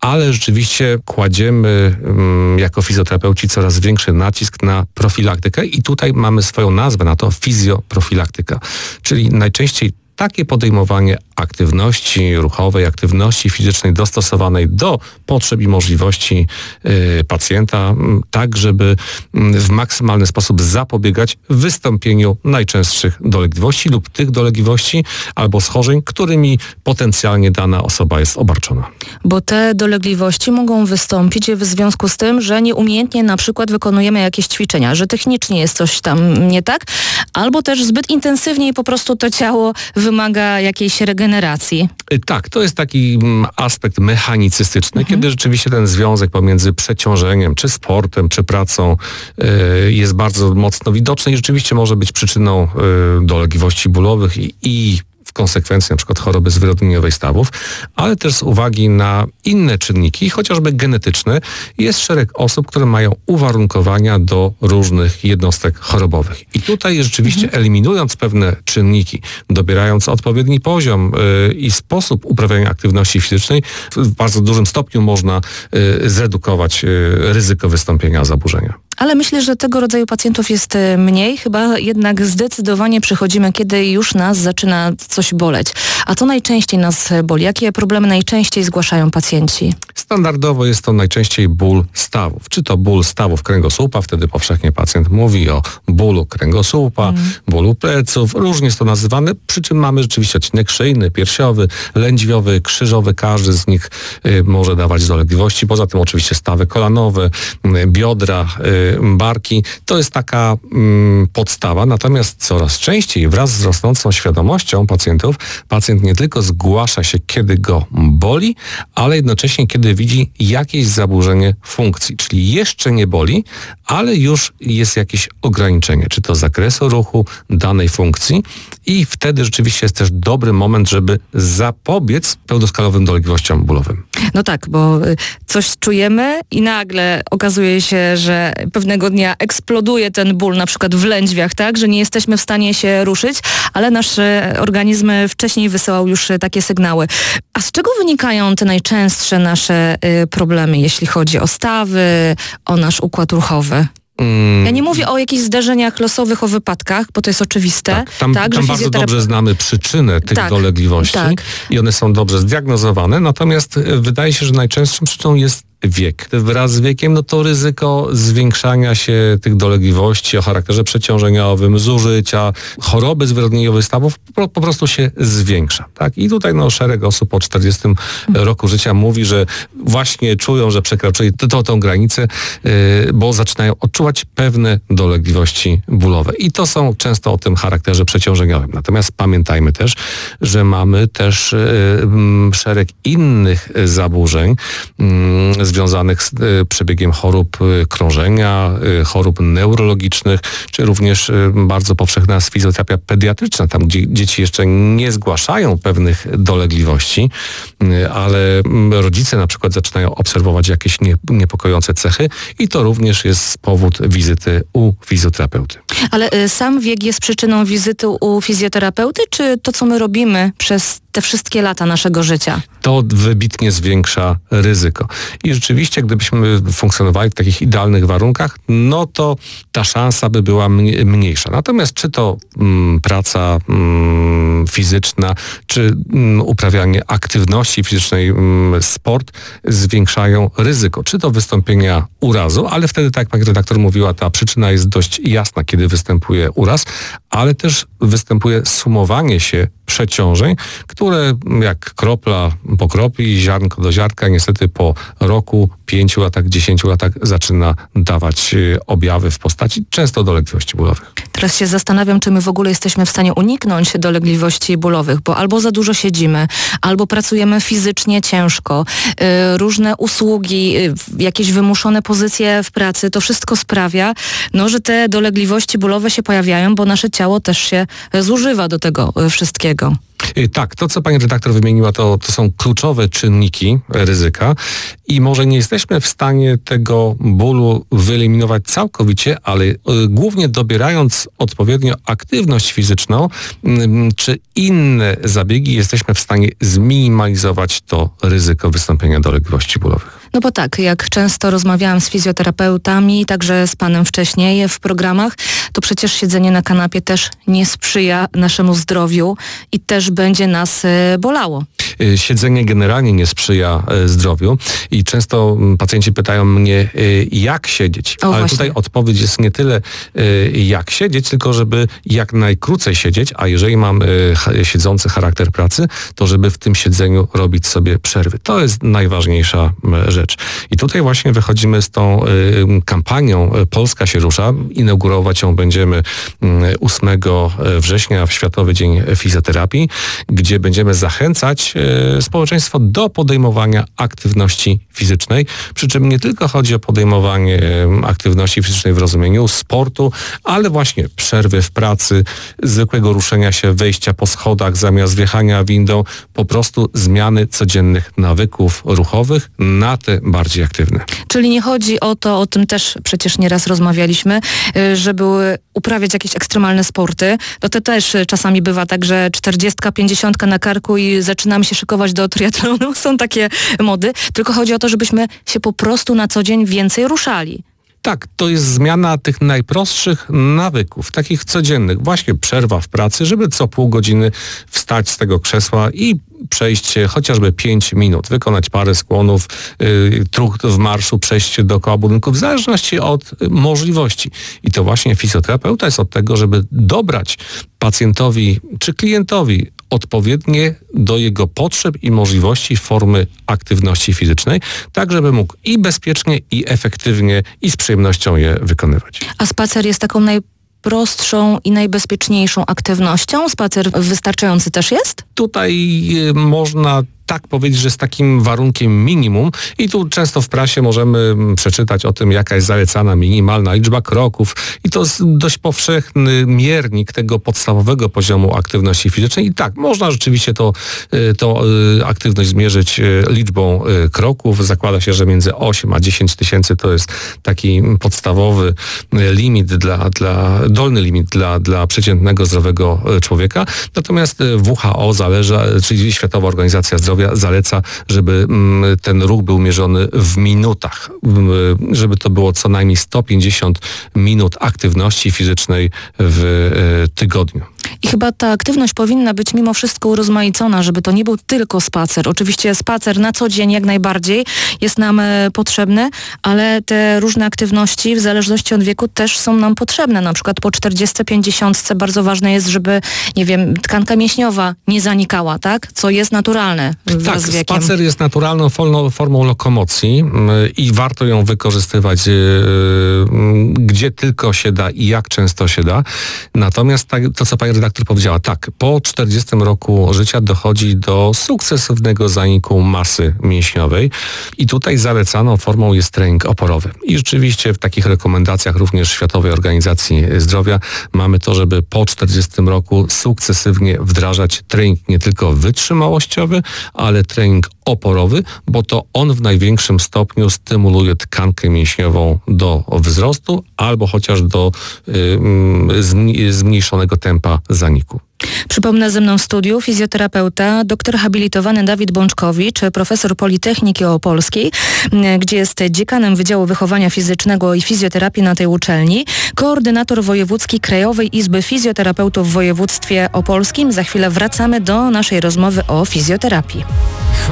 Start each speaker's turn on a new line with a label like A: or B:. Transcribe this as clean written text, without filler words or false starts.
A: ale rzeczywiście kładziemy jako fizjoterapeuci coraz większy nacisk na profilaktykę i tutaj mamy swoją nazwę na to, fizjoprofilaktyka, czyli najczęściej takie podejmowanie aktywności ruchowej, aktywności fizycznej dostosowanej do potrzeb i możliwości pacjenta, tak żeby w maksymalny sposób zapobiegać wystąpieniu najczęstszych dolegliwości lub tych dolegliwości albo schorzeń, którymi potencjalnie dana osoba jest obarczona.
B: Bo te dolegliwości mogą wystąpić w związku z tym, że nieumiejętnie na przykład wykonujemy jakieś ćwiczenia, że technicznie jest coś tam nie tak, albo też zbyt intensywnie i po prostu to ciało wymaga jakiejś regeneracji.
A: Tak, to jest taki aspekt mechanicystyczny, kiedy rzeczywiście ten związek pomiędzy przeciążeniem, czy sportem, czy pracą jest bardzo mocno widoczny i rzeczywiście może być przyczyną dolegliwości bólowych i w konsekwencji na przykład choroby zwyrodnieniowej stawów, ale też z uwagi na inne czynniki, chociażby genetyczne, jest szereg osób, które mają uwarunkowania do różnych jednostek chorobowych. I tutaj rzeczywiście eliminując pewne czynniki, dobierając odpowiedni poziom i sposób uprawiania aktywności fizycznej, w bardzo dużym stopniu można zredukować ryzyko wystąpienia zaburzenia.
B: Ale myślę, że tego rodzaju pacjentów jest mniej. Chyba jednak zdecydowanie przychodzimy, kiedy już nas zaczyna coś boleć. A co najczęściej nas boli? Jakie problemy najczęściej zgłaszają pacjenci?
A: Standardowo jest to najczęściej ból stawów. Czy to ból stawów kręgosłupa, wtedy powszechnie pacjent mówi o bólu kręgosłupa, bólu pleców, różnie jest to nazywane, przy czym mamy rzeczywiście odcinek szyjny, piersiowy, lędźwiowy, krzyżowy, każdy z nich może dawać dolegliwości. Poza tym oczywiście stawy kolanowe, biodra, barki. To jest taka podstawa, natomiast coraz częściej wraz z rosnącą świadomością pacjentów, pacjent nie tylko zgłasza się, kiedy go boli, ale jednocześnie, kiedy widzi jakieś zaburzenie funkcji, czyli jeszcze nie boli, ale już jest jakieś ograniczenie, czy to zakresu ruchu danej funkcji i wtedy rzeczywiście jest też dobry moment, żeby zapobiec pełnoskalowym dolegliwościom bólowym.
B: No tak, bo coś czujemy i nagle okazuje się, że pewnego dnia eksploduje ten ból, na przykład w lędźwiach, tak, że nie jesteśmy w stanie się ruszyć, ale nasz organizm wcześniej wysyłał już takie sygnały. A z czego wynikają te najczęstsze nasze problemy, jeśli chodzi o stawy, o nasz układ ruchowy? Ja nie mówię o jakichś zdarzeniach losowych, o wypadkach, bo to jest oczywiste.
A: Tak, tam bardzo dobrze znamy przyczynę tych dolegliwości i one są dobrze zdiagnozowane, natomiast wydaje się, że najczęstszą przyczyną jest wiek. Wraz z wiekiem, no to ryzyko zwiększania się tych dolegliwości o charakterze przeciążeniowym, zużycia, choroby zwyrodnieniowej stawów po prostu się zwiększa. Tak? I tutaj szereg osób po 40 roku życia mówi, że właśnie czują, że przekroczyli tą granicę, bo zaczynają odczuwać pewne dolegliwości bólowe. I to są często o tym charakterze przeciążeniowym. Natomiast pamiętajmy też, że mamy szereg innych zaburzeń związanych z przebiegiem chorób krążenia, chorób neurologicznych, czy również bardzo powszechna jest fizjoterapia pediatryczna, tam gdzie dzieci jeszcze nie zgłaszają pewnych dolegliwości, ale rodzice na przykład zaczynają obserwować jakieś niepokojące cechy i to również jest powód wizyty u fizjoterapeuty.
B: Ale sam wiek jest przyczyną wizyty u fizjoterapeuty, czy to, co my robimy przez te wszystkie lata naszego życia?
A: To wybitnie zwiększa ryzyko. I rzeczywiście, gdybyśmy funkcjonowali w takich idealnych warunkach, no to ta szansa by była mniejsza. Natomiast czy to praca fizyczna, czy uprawianie aktywności fizycznej, sport zwiększają ryzyko. Czy to wystąpienia urazu, ale wtedy, tak jak pani redaktor mówiła, ta przyczyna jest dość jasna, kiedy występuje uraz, ale też występuje sumowanie się przeciążeń, które jak kropla po kropli, ziarnko do ziarnka, niestety po roku, 5 latach, 10 latach zaczyna dawać objawy w postaci często dolegliwości bólowych.
B: Teraz się zastanawiam, czy my w ogóle jesteśmy w stanie uniknąć dolegliwości bólowych, bo albo za dużo siedzimy, albo pracujemy fizycznie ciężko, różne usługi, jakieś wymuszone pozycje w pracy, to wszystko sprawia, że te dolegliwości bólowe się pojawiają, bo nasze ciało też się zużywa do tego wszystkiego.
A: Tak, to co pani redaktor wymieniła, to są kluczowe czynniki ryzyka I może nie jesteśmy w stanie tego bólu wyeliminować całkowicie, ale głównie dobierając odpowiednio aktywność fizyczną czy inne zabiegi, jesteśmy w stanie zminimalizować to ryzyko wystąpienia dolegliwości bólowych.
B: No bo tak, jak często rozmawiałam z fizjoterapeutami, także z panem wcześniej w programach, to przecież siedzenie na kanapie też nie sprzyja naszemu zdrowiu i też będzie nas bolało.
A: Siedzenie generalnie nie sprzyja zdrowiu i często pacjenci pytają mnie, jak siedzieć. Ale właśnie. Tutaj odpowiedź jest nie tyle jak siedzieć, tylko żeby jak najkrócej siedzieć, a jeżeli mam siedzący charakter pracy, to żeby w tym siedzeniu robić sobie przerwy. To jest najważniejsza rzecz. I tutaj właśnie wychodzimy z tą kampanią Polska się rusza. Inaugurować ją będziemy 8 września w Światowy Dzień Fizjoterapii, gdzie będziemy zachęcać społeczeństwo do podejmowania aktywności fizycznej. Przy czym nie tylko chodzi o podejmowanie aktywności fizycznej w rozumieniu sportu, ale właśnie przerwy w pracy, zwykłego ruszenia się, wejścia po schodach zamiast wjechania windą, po prostu zmiany codziennych nawyków ruchowych na te bardziej aktywne.
B: Czyli nie chodzi o to, o tym też przecież nieraz rozmawialiśmy, żeby uprawiać jakieś ekstremalne sporty. To też czasami bywa tak, że 40, 50 na karku i zaczynamy się szykować do triatlonu. Są takie mody. Tylko chodzi o to, żebyśmy się po prostu na co dzień więcej ruszali.
A: Tak, to jest zmiana tych najprostszych nawyków, takich codziennych. Właśnie przerwa w pracy, żeby co pół godziny wstać z tego krzesła i przejść chociażby 5 minut, wykonać parę skłonów, truch w marszu, przejść dookoła budynku, w zależności od możliwości. I to właśnie fizjoterapeuta jest od tego, żeby dobrać pacjentowi czy klientowi odpowiednie do jego potrzeb i możliwości formy aktywności fizycznej, tak żeby mógł i bezpiecznie, i efektywnie, i z przyjemnością je wykonywać.
B: A spacer jest taką najprostszą i najbezpieczniejszą aktywnością? Spacer wystarczający też jest?
A: Tutaj można tak powiedzieć, że z takim warunkiem minimum i tu często w prasie możemy przeczytać o tym, jaka jest zalecana minimalna liczba kroków i to jest dość powszechny miernik tego podstawowego poziomu aktywności fizycznej i tak, można rzeczywiście tą aktywność zmierzyć liczbą kroków. Zakłada się, że między 8 a 10 tysięcy to jest taki podstawowy limit dolny limit dla przeciętnego, zdrowego człowieka. Natomiast WHO czyli Światowa Organizacja Zdrowia zaleca, żeby ten ruch był mierzony w minutach, żeby to było co najmniej 150 minut aktywności fizycznej w tygodniu.
B: I chyba ta aktywność powinna być mimo wszystko urozmaicona, żeby to nie był tylko spacer. Oczywiście spacer na co dzień jak najbardziej jest nam potrzebny, ale te różne aktywności w zależności od wieku też są nam potrzebne. Na przykład po 40-50 bardzo ważne jest, żeby, nie wiem, tkanka mięśniowa nie zanikała, tak? Co jest naturalne wraz z wiekiem.
A: Spacer jest naturalną formą lokomocji i warto ją wykorzystywać gdzie tylko się da i jak często się da. Natomiast to, co pani redaktor powiedziała, tak, po 40 roku życia dochodzi do sukcesywnego zaniku masy mięśniowej i tutaj zalecaną formą jest trening oporowy. I rzeczywiście w takich rekomendacjach również Światowej Organizacji Zdrowia mamy to, żeby po 40 roku sukcesywnie wdrażać trening nie tylko wytrzymałościowy, ale trening oporowy, bo to on w największym stopniu stymuluje tkankę mięśniową do wzrostu albo chociaż do zmniejszonego tempa zaniku.
B: Przypomnę, ze mną w studiu fizjoterapeuta, doktor habilitowany Dawid Bączkowicz, profesor Politechniki Opolskiej, gdzie jest dziekanem Wydziału Wychowania Fizycznego i Fizjoterapii na tej uczelni, koordynator wojewódzki Krajowej Izby Fizjoterapeutów w województwie opolskim. Za chwilę wracamy do naszej rozmowy o fizjoterapii.